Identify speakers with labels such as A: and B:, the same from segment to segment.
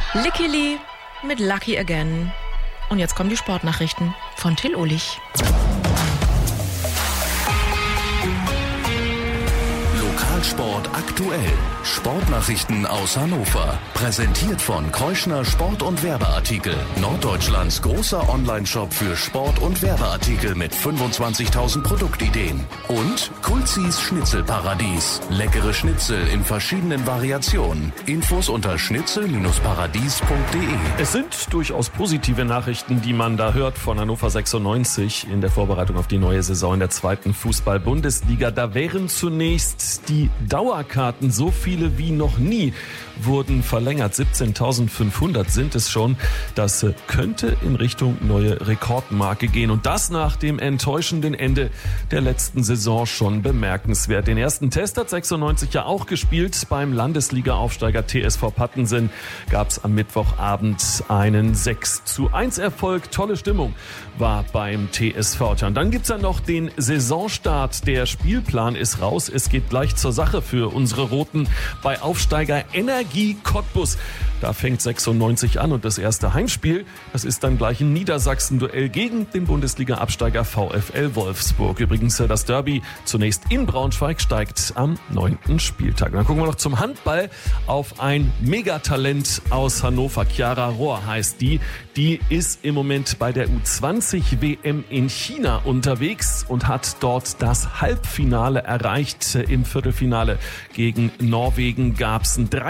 A: Lickily mit Lucky Again. Und jetzt kommen die Sportnachrichten von Till Ullich.
B: Lokalsport aktuell. Sportnachrichten aus Hannover. Präsentiert von Kreuschner Sport- und Werbeartikel. Norddeutschlands großer Onlineshop für Sport- und Werbeartikel mit 25.000 Produktideen. Und Kulzis Schnitzelparadies. Leckere Schnitzel in verschiedenen Variationen. Infos unter schnitzel-paradies.de.
C: Es sind durchaus positive Nachrichten, die man da hört von Hannover 96 in der Vorbereitung auf die neue Saison in der 2. Fußball-Bundesliga. Da wären zunächst die Dauerkarten, so viele wie noch nie, wurden verlängert. 17.500 sind es schon. Das könnte in Richtung neue Rekordmarke gehen. Und das nach dem enttäuschenden Ende der letzten Saison schon bemerkenswert. Den ersten Test hat 96 ja auch gespielt. Beim Landesliga-Aufsteiger TSV Pattensen gab es am Mittwochabend einen 6:1 Erfolg. Tolle Stimmung war beim TSV. Und dann gibt's ja noch den Saisonstart. Der Spielplan ist raus. Es geht gleich zur Sache für unsere Roten bei Aufsteiger Energie Cottbus. Da fängt 96 an und das erste Heimspiel, das ist dann gleich ein Niedersachsen-Duell gegen den Bundesliga-Absteiger VfL Wolfsburg. Übrigens das Derby zunächst in Braunschweig steigt am 9. Spieltag. Dann gucken wir noch zum Handball auf ein Megatalent aus Hannover. Chiara Rohr heißt die. Die ist im Moment bei der U20-WM in China unterwegs und hat dort das Halbfinale erreicht. Im Viertelfinale gegen Norwegen gab es einen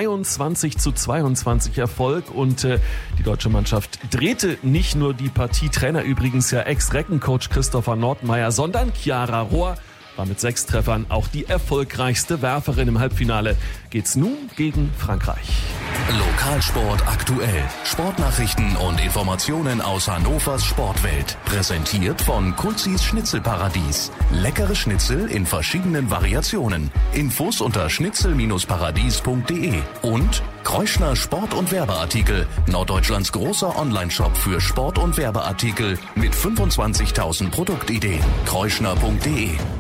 C: 23:22 Erfolg und die deutsche Mannschaft drehte nicht nur die Partie. Trainer übrigens ja Ex-Reckencoach Christopher Nordmeier, sondern Chiara Rohr war mit 6 Treffern auch die erfolgreichste Werferin. Im Halbfinale geht's nun gegen Frankreich.
B: Lokalsport aktuell. Sportnachrichten und Informationen aus Hannovers Sportwelt. Präsentiert von Kulzis Schnitzelparadies. Leckere Schnitzel in verschiedenen Variationen. Infos unter schnitzel-paradies.de. Und Kreuschner Sport- und Werbeartikel. Norddeutschlands großer Onlineshop für Sport- und Werbeartikel mit 25.000 Produktideen. kreuschner.de